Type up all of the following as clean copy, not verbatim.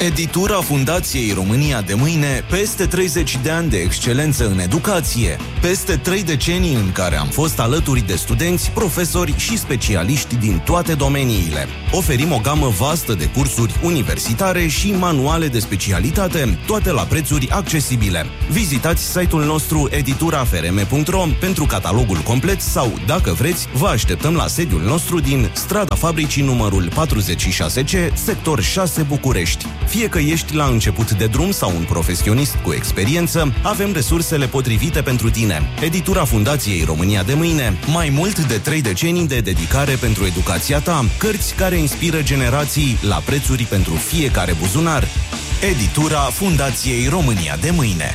Editura Fundației România de Mâine, peste 30 de ani de excelență în educație, peste 3 decenii în care am fost alături de studenți, profesori și specialiști din toate domeniile. Oferim o gamă vastă de cursuri universitare și manuale de specialitate, toate la prețuri accesibile. Vizitați site-ul nostru editurafrm.ro pentru catalogul complet sau, dacă vreți, vă așteptăm la sediul nostru din Strada Fabricii numărul 46C, sector 6 București. Fie că ești la început de drum sau un profesionist cu experiență, avem resursele potrivite pentru tine. Editura Fundației România de Mâine, mai mult de 3 decenii de dedicare pentru educația ta, cărți care inspiră generații la prețuri pentru fiecare buzunar. Editura Fundației România de Mâine.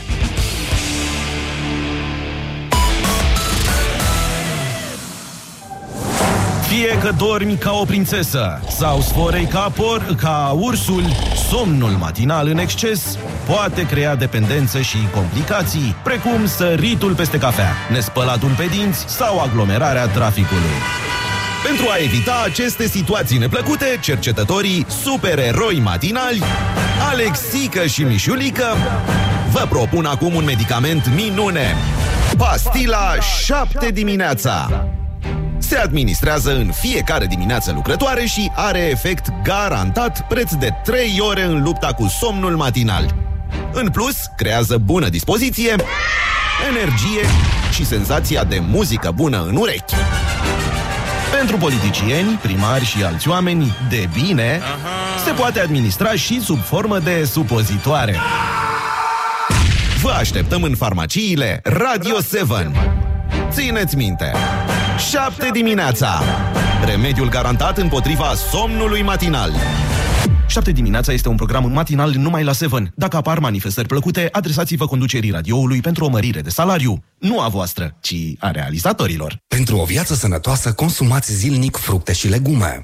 Fie că dormi ca o prințesă sau sforei ca ursul, somnul matinal în exces poate crea dependență și complicații, precum săritul peste cafea, nespălatul pe dinți sau aglomerarea traficului. Pentru a evita aceste situații neplăcute, cercetătorii supereroi matinali Alexică și Mișulică vă propun acum un medicament minune: Pastila 7 dimineața. Se administrează în fiecare dimineață lucrătoare și are efect garantat, preț de 3 ore în lupta cu somnul matinal. În plus, creează bună dispoziție, energie și senzația de muzică bună în urechi. Pentru politicieni, primari și alți oameni de bine, se poate administra și sub formă de supozitoare. Vă așteptăm în farmaciile Radio 7. Țineți minte! 7 dimineața. Remediul garantat împotriva somnului matinal. 7 dimineața este un program matinal numai la 7. Dacă apar manifestări plăcute, adresați-vă conducerii radioului pentru o mărire de salariu. Nu a voastră, ci a realizatorilor. Pentru o viață sănătoasă, consumați zilnic fructe și legume.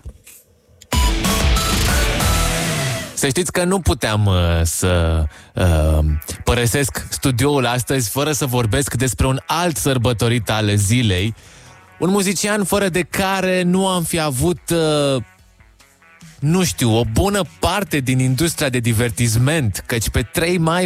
Să știți că nu puteam să părăsesc studioul astăzi fără să vorbesc despre un alt sărbătorit al zilei. Un muzician fără de care nu am fi avut, nu știu, o bună parte din industria de divertisment, căci pe 3 mai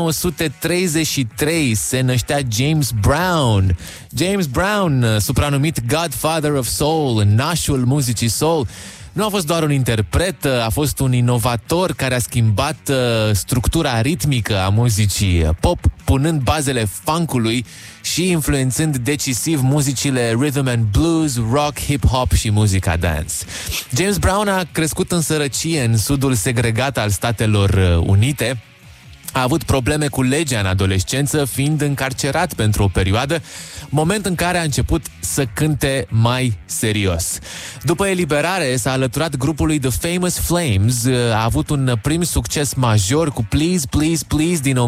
1933 se năștea James Brown. James Brown, supranumit Godfather of Soul, nașul muzicii soul. Nu a fost doar un interpret, a fost un inovator care a schimbat structura ritmică a muzicii pop, punând bazele funk-ului și influențând decisiv muzicile rhythm and blues, rock, hip-hop și muzica dance. James Brown a crescut în sărăcie în sudul segregat al Statelor Unite. A avut probleme cu legea în adolescență, fiind încarcerat pentru o perioadă, moment în care a început să cânte mai serios. După eliberare, s-a alăturat grupului The Famous Flames, a avut un prim succes major cu Please, Please, Please din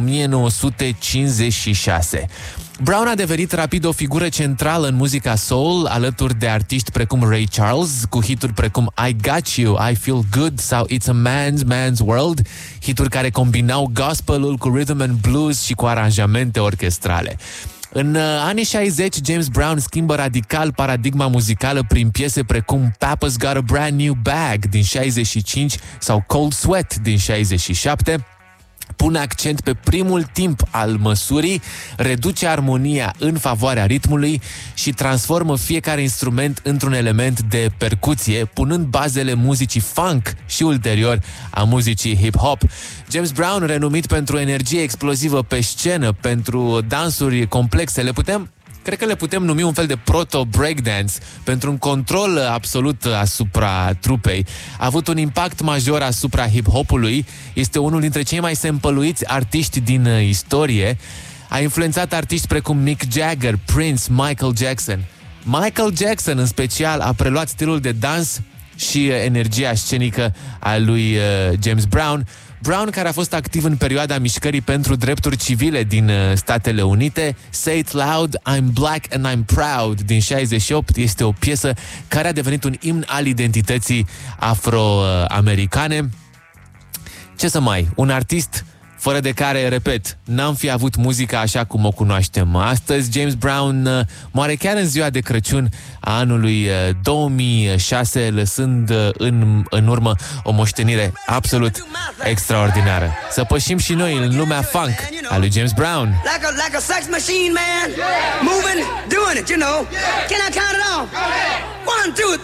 1956. Brown a devenit rapid o figură centrală în muzica soul, alături de artiști precum Ray Charles, cu hituri precum I Got You, I Feel Good sau It's a Man's World, hituri care combinau gospelul cu rhythm and blues și cu aranjamente orchestrale. În anii 60, James Brown schimbă radical paradigma muzicală prin piese precum Papa's Got a Brand New Bag din 65 sau Cold Sweat din 67, pune accent pe primul timp al măsurii, reduce armonia în favoarea ritmului și transformă fiecare instrument într-un element de percuție, punând bazele muzicii funk și ulterior a muzicii hip-hop. James Brown, renumit pentru energie explozivă pe scenă, pentru dansuri complexe, cred că le putem numi un fel de proto-breakdance, pentru un control absolut asupra trupei. A avut un impact major asupra hip-hopului, este unul dintre cei mai sampluiți artiști din istorie. A influențat artiști precum Mick Jagger, Prince, Michael Jackson. Michael Jackson, în special, a preluat stilul de dans și energia scenică a lui James Brown. Brown, care a fost activ în perioada mișcării pentru drepturi civile din Statele Unite, Say It Loud, I'm Black and I'm Proud din 68, este o piesă care a devenit un imn al identității afro-americane. Ce să mai, un artist fără de care, repet, n-am fi avut muzica așa cum o cunoaștem astăzi. James Brown moare chiar în ziua de Crăciun a anului 2006, lăsând în urmă o moștenire absolut Extraordinară. Să pășim și noi în lumea funk a lui James Brown. Like a sex machine, man. Moving, doing it, you know. Can I count it off? 1, 2, 3.